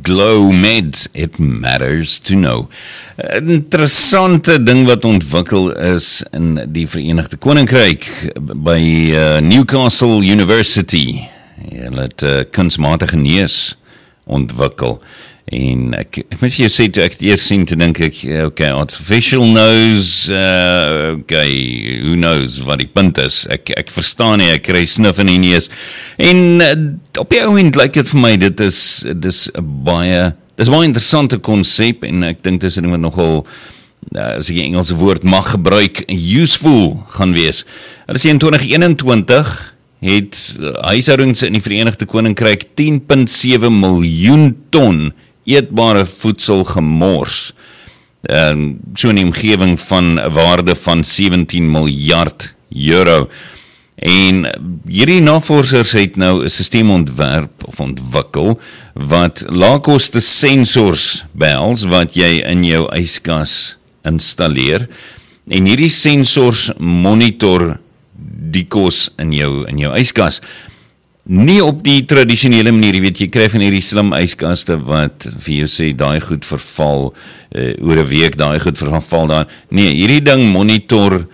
Glow Med, it matters to know. 'n Interessante ding wat ontwikkel is in die Verenigde Koninkryk by Newcastle University. Hulle het kunsmatige neus ontwikkel. En ek moet jy sê, toe ek het eers sien, toe dink ek, okay, artificial nose, okay, who knows wat die punt is. Ek verstaan nie, ek kry snif in die neus. En op die oomblik lyk dit vir my, dis 'n baie interessante konsep, en ek dink dis 'n ding wat nogal, as ek die Engelse woord mag gebruik, useful gaan wees. Hulle sê in 2021 het huishoudings in die Verenigde Koninkryk 10,7 miljoen ton eetbare voedsel gemors. So in die omgewing van 'n waarde van 17 miljard euro. En hierdie navorsers het nou 'n stelsel ontwikkel wat laagkoste sensors behels wat jy in jou yskas installeer. En hierdie sensors monitor die kos in jou yskas. Nie op die tradisionele manier, jy weet, jy kry van hierdie slim yskaste wat vir jou sê, daai goed verval, oor 'n week, daai goed verval daar. Nee, hierdie ding monitor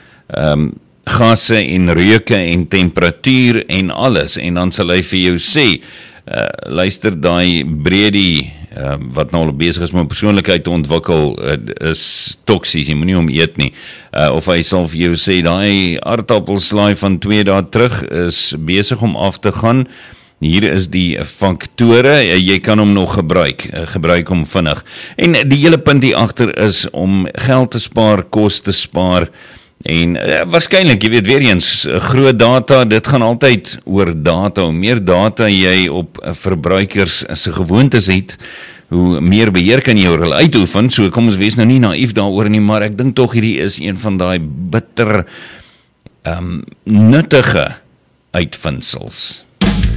gasse en reuke en temperatuur en alles, en dan sal hy vir jou sê, luister, daai Brady, wat nou al besig is met persoonlikheid te ontwikkel, is toksies, jy moet nie hom eet nie. Of hy sal vir jou sê, daai aardappelslaai van 2 dae terug is besig om af te gaan. Hier is die faktore, jy kan hom nog gebruik hom vinnig. En die hele punt hier agter is om geld te spaar, kos te spaar, en waarskynlik, jy weet, weer eens, groot data, dit gaan altyd oor data. Hoe meer data jy op verbruikers se gewoontes het, hoe meer beheer kan jy oor hulle uitoefen. So kom ons wees nou nie naïef daaroor nie, maar ek dink tog hierdie is een van daai bitter nuttige uitvindsels.